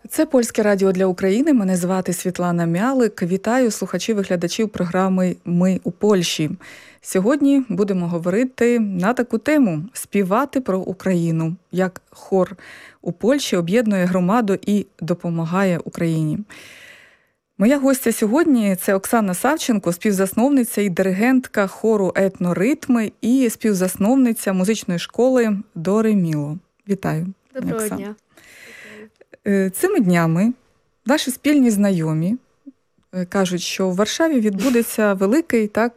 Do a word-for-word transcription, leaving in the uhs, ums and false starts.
Це Польське радіо для України. Мене звати Світлана Мялик. Вітаю слухачів і глядачів програми «Ми у Польщі». Сьогодні будемо говорити на таку тему – співати про Україну, як хор у Польщі об'єднує громаду і допомагає Україні. Моя гостя сьогодні – це Оксана Савченко, співзасновниця і диригентка хору «Етноритми» і співзасновниця музичної школи «До ре міло». Вітаю. Доброго Оксана. дня. Цими днями ваші спільні знайомі кажуть, що в Варшаві відбудеться великий так